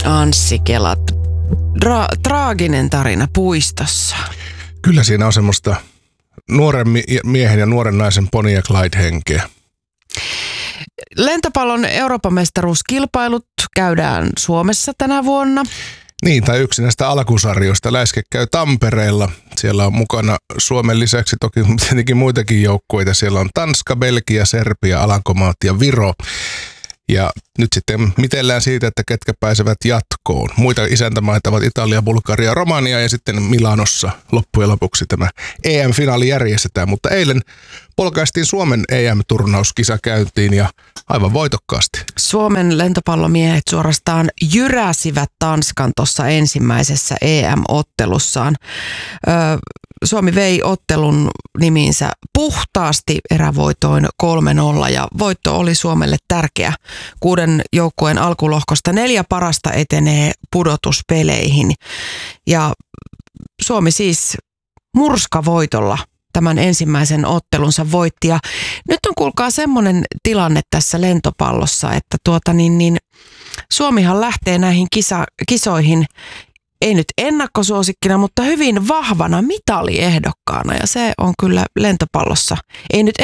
Anssi Kela, traaginen tarina puistossa. Kyllä siinä on semmoista nuoren miehen ja nuoren naisen Bonnie ja Clyde-henkeä. Lentopallon Euroopan mestaruuskilpailut käydään Suomessa tänä vuonna. Niin, tai yksi näistä alkusarjoista. Läiske käy Tampereella. Siellä on mukana Suomen lisäksi toki tietenkin muitakin joukkueita. Siellä on Tanska, Belgia, Serbia, Alankomaat ja Viro. Ja nyt sitten mitellään siitä, että ketkä pääsevät jatkoon. Muita isäntämaita ovat Italia, Bulgaria, Romania ja sitten Milanossa loppujen lopuksi tämä EM-finaali järjestetään. Mutta eilen polkaistiin Suomen EM-turnauskisa käyntiin ja aivan voitokkaasti. Suomen lentopallomiehet suorastaan jyräsivät Tanskan tuossa ensimmäisessä EM-ottelussaan. Suomi vei ottelun nimiinsä puhtaasti erävoitoin 3-0 ja voitto oli Suomelle tärkeä. 6 joukkueen alkulohkosta 4 parasta etenee pudotuspeleihin ja Suomi siis murskavoitolla tämän ensimmäisen ottelunsa voitti. Ja nyt on kuulkaa semmoinen tilanne tässä lentopallossa, että Suomihan lähtee näihin kisoihin ei nyt ennakkosuosikkina, mutta hyvin vahvana mitaliehdokkaana ja se on kyllä lentopallossa. Ei nyt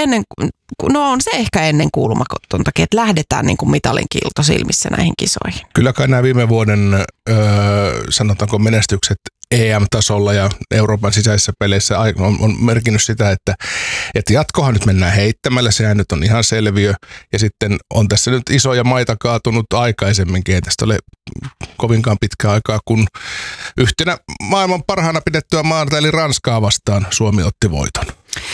on se ehkä ennen kuulumatontakin, että lähdetään niin kuin mitalin kiilto silmissä näihin kisoihin. Kyllä kai nämä viime vuoden sanotaanko menestykset EM-tasolla ja Euroopan sisäisissä peleissä on merkinnyt sitä, että jatkohan nyt mennään heittämällä, sehän nyt on ihan selviö. Ja sitten on tässä nyt isoja maita kaatunut aikaisemminkin, ei tästä ole kovinkaan pitkä aikaa, kun yhtenä maailman parhaana pidettyä maata eli Ranskaa vastaan Suomi otti voiton.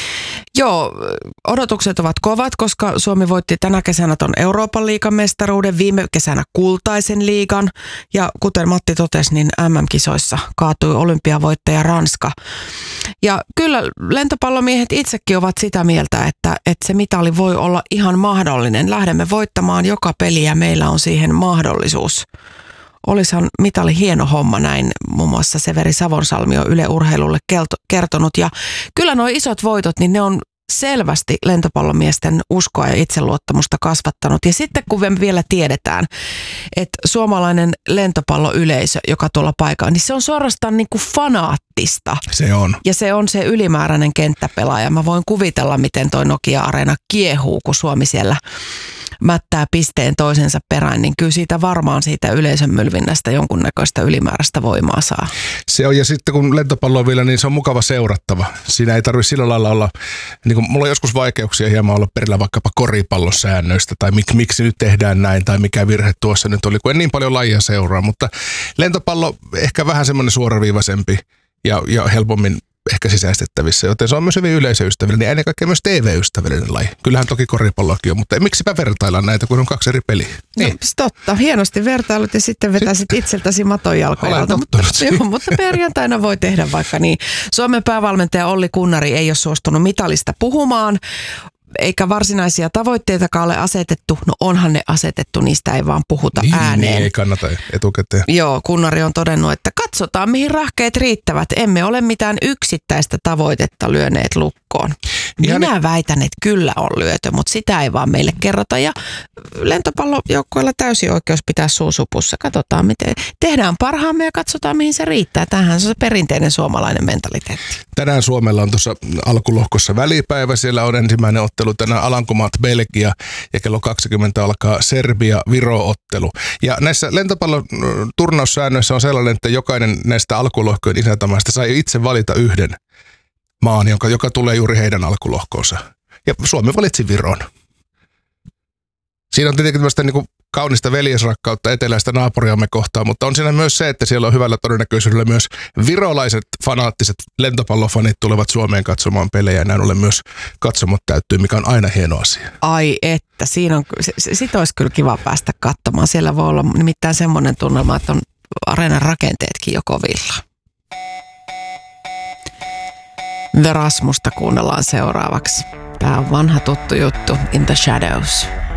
Joo, odotukset ovat kovat, koska Suomi voitti tänä kesänä ton Euroopan liigan mestaruuden, viime kesänä kultaisen liigan ja kuten Matti totesi, niin MM-kisoissa kaatui olympiavoittaja Ranska. Ja kyllä lentopallomiehet itsekin ovat sitä mieltä, että se mitali voi olla ihan mahdollinen. Lähdemme voittamaan joka peli ja meillä on siihen mahdollisuus. Olisihan mitali hieno homma, näin muun muassa Severi Savonsalmi on Yle Urheilulle kertonut. Ja kyllä nuo isot voitot, niin ne on selvästi lentopallomiesten uskoa ja itseluottamusta kasvattanut. Ja sitten kun me vielä tiedetään, että suomalainen lentopalloyleisö, joka tuolla paikalla, niin se on suorastaan niin kuin fanaattista. Se on. Ja se on se ylimääräinen kenttäpelaaja. Mä voin kuvitella, miten toi Nokia-areena kiehuu, kun Suomi siellä mättää pisteen toisensa perään, niin kyllä siitä varmaan siitä yleisön mylvinnästä jonkunnäköistä ylimääräistä voimaa saa. Se on, ja sitten kun lentopallo on vielä, niin se on mukava seurattava. Siinä ei tarvitse sillä lailla olla, niin kuin mulla on joskus vaikeuksia hieman olla perillä vaikkapa koripallon säännöistä, tai miksi nyt tehdään näin, tai mikä virhe tuossa nyt oli, kun en niin paljon lajia seuraa, mutta lentopallo ehkä vähän semmoinen suoraviivaisempi ja helpommin ehkä sisäistettävissä, joten se on myös hyvin yleisöystävällinen ja ennen kaikkea myös TV-ystävällinen laji. Kyllähän toki koripalloakin on, mutta miksipä vertaillaan näitä, kun on 2 eri peliä. Niin. No, totta, hienosti vertailut ja sitten vetäisit itseltäsi maton jalkojalta. Mutta perjantaina voi tehdä vaikka niin. Suomen päävalmentaja Olli Kunnari ei ole suostunut mitalista puhumaan, eikä varsinaisia tavoitteitakaan ole asetettu. No onhan ne asetettu, niistä ei vaan puhuta ääneen. Niin, ei kannata etukäteen. Joo, Kunnari on todennut, että katsotaan mihin rahkeet riittävät. Emme ole mitään yksittäistä tavoitetta lyöneet lukkoon. Minä väitän, että kyllä on lyöty, mutta sitä ei vaan meille kerrota. Ja lentopallojoukkueella täysi oikeus pitää suusupussa. Katsotaan, miten tehdään parhaamme ja katsotaan, mihin se riittää. Tämähän on se perinteinen suomalainen mentaliteetti. Tänään Suomella on tuossa alkulohkossa välipäivä. Siellä on ensimmäinen ottelu tänään Alankomaat Belgia ja kello 20 alkaa Serbia-Viro-ottelu. Ja näissä lentopallon turnaussäännöissä on sellainen, että jokainen näistä alkulohkojen isäntämaista sai itse valita yhden maan, joka tulee juuri heidän alkulohkoonsa. Ja Suomi valitsi Viron. Siinä on tietenkin tämmöistä niin kuin kaunista veljesrakkautta eteläistä naapuriamme kohtaan, mutta on siinä myös se, että siellä on hyvällä todennäköisyydellä myös virolaiset fanaattiset lentopallofanit tulevat Suomeen katsomaan pelejä ja näin ollen myös katsomot täyttyy, mikä on aina hieno asia. Ai että, siinä on, sit olisi kyllä kiva päästä katsomaan. Siellä voi olla nimittäin semmoinen tunnelma, että on areenan rakenteetkin jo kovilla. The Rasmusta kuunnellaan seuraavaksi. Tämä on vanha tuttu juttu, In the Shadows.